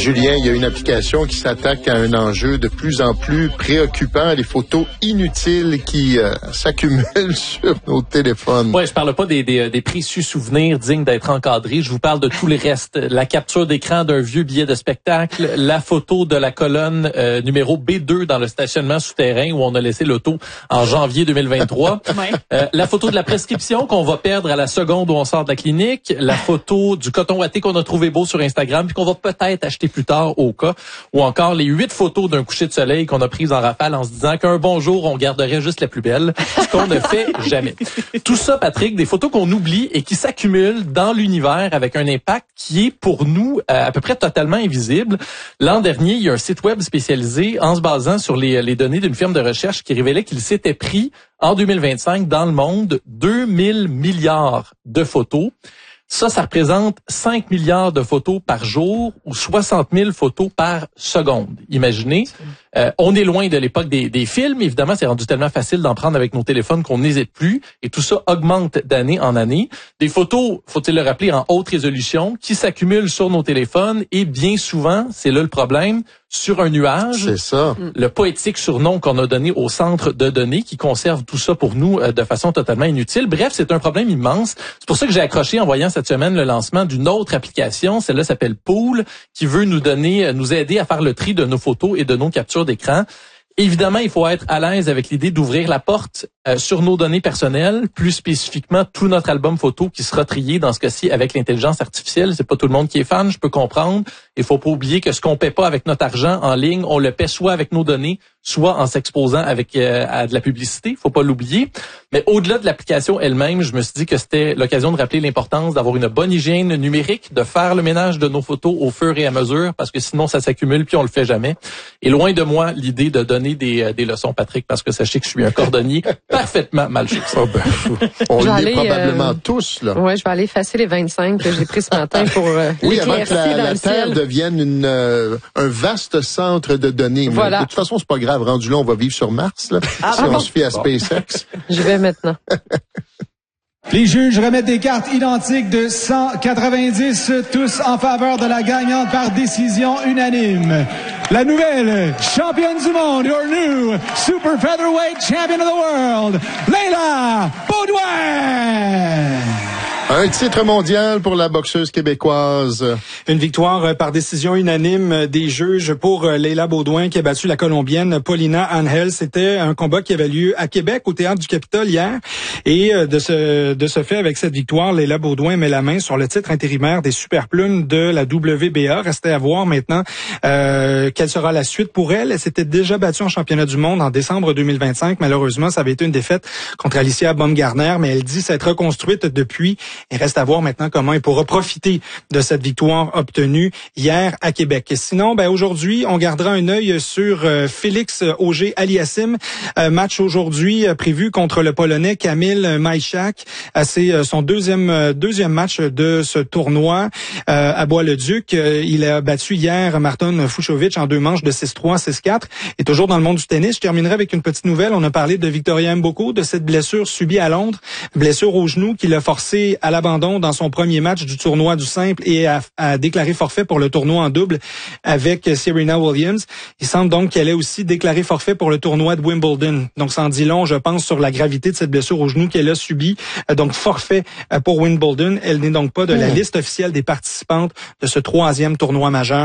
Julien, il y a une application qui s'attaque à un enjeu de plus en plus préoccupant, les photos inutiles qui s'accumulent sur nos téléphones. Ouais, je parle pas des précieux souvenirs dignes d'être encadrés. Je vous parle de tout le reste. La capture d'écran d'un vieux billet de spectacle, la photo de la colonne numéro B2 dans le stationnement souterrain où on a laissé l'auto en janvier 2023. Ouais. La photo de la prescription qu'on va perdre à la seconde où on sort de la clinique, la photo du coton ouaté qu'on a trouvé beau sur Instagram puis qu'on va peut-être acheter plus tard au cas, ou encore les 8 photos d'un coucher de soleil qu'on a prises en rafale en se disant qu'un bon jour, on garderait juste la plus belle, ce qu'on ne fait jamais. Tout ça, Patrick, des photos qu'on oublie et qui s'accumulent dans l'univers avec un impact qui est pour nous à peu près totalement invisible. L'an dernier, il y a un site web spécialisé en se basant sur les données d'une firme de recherche qui révélait qu'il s'était pris en 2025 dans le monde 2000 milliards de photos. Ça représente 5 milliards de photos par jour ou 60 000 photos par seconde. Imaginez, on est loin de l'époque des films. Évidemment, c'est rendu tellement facile d'en prendre avec nos téléphones qu'on n'hésite plus. Et tout ça augmente d'année en année. Des photos, faut-il le rappeler, en haute résolution qui s'accumulent sur nos téléphones et bien souvent, c'est là le problème, sur un nuage. C'est ça. Le poétique surnom qu'on a donné au centre de données qui conserve tout ça pour nous de façon totalement inutile. Bref, c'est un problème immense. C'est pour ça que j'ai accroché en voyant cette semaine le lancement d'une autre application. Celle-là s'appelle Pool, qui veut nous aider à faire le tri de nos photos et de nos captures d'écran. Évidemment, il faut être à l'aise avec l'idée d'ouvrir la porte sur nos données personnelles, plus spécifiquement tout notre album photo qui sera trié dans ce cas-ci avec l'intelligence artificielle. C'est pas tout le monde qui est fan, je peux comprendre. Il faut pas oublier que ce qu'on paie pas avec notre argent en ligne, on le paie soit avec nos données, soit en s'exposant avec à de la publicité. Faut pas l'oublier. Mais au-delà de l'application elle-même, je me suis dit que c'était l'occasion de rappeler l'importance d'avoir une bonne hygiène numérique, de faire le ménage de nos photos au fur et à mesure, parce que sinon ça s'accumule puis on le fait jamais. Et loin de moi l'idée de donner des leçons, Patrick, parce que sachez que je suis un cordonnier parfaitement mal chaussé. Oh ben, on l'est probablement tous, là. Ouais, je vais aller effacer les 25 que j'ai pris ce matin pour oui, avant que la Terre devienne un vaste centre de données. Voilà. Mais de toute façon, c'est pas grave. Rendu là, on va vivre sur Mars, là, si on se fie à SpaceX. Je vais maintenant. Les juges remettent des cartes identiques de 190, tous en faveur de la gagnante par décision unanime. La nouvelle championne du monde, your new super featherweight champion of the world, Leila Baudouin! Un titre mondial pour la boxeuse québécoise. Une victoire par décision unanime des juges pour Leila Baudouin qui a battu la Colombienne Paulina Angel. C'était un combat qui avait lieu à Québec au Théâtre du Capitole hier. Et de ce fait, avec cette victoire, Leila Baudouin met la main sur le titre intérimaire des Superplumes de la WBA. Restait à voir maintenant quelle sera la suite pour elle. Elle s'était déjà battue en championnat du monde en décembre 2025. Malheureusement, ça avait été une défaite contre Alicia Baumgartner, mais elle dit s'être reconstruite depuis. Il reste à voir maintenant comment il pourra profiter de cette victoire obtenue hier à Québec. Sinon, aujourd'hui, on gardera un œil sur Félix Auger-Aliassime. Match aujourd'hui prévu contre le Polonais Kamil Majchak. C'est son deuxième match de ce tournoi à Bois-le-Duc. Il a battu hier Marton Fucsovics en 2 manches de 6-3, 6-4. Et toujours dans le monde du tennis, je terminerai avec une petite nouvelle. On a parlé de Victoria Mboko, de cette blessure subie à Londres, blessure au genou qui l'a forcé à l'abandon dans son premier match du tournoi du simple et a déclaré forfait pour le tournoi en double avec Serena Williams. Il semble donc qu'elle ait aussi déclaré forfait pour le tournoi de Wimbledon. Donc, ça en dit long, je pense, sur la gravité de cette blessure au genou qu'elle a subie. Donc, forfait pour Wimbledon. Elle n'est donc pas de la liste officielle des participantes de ce 3e tournoi majeur.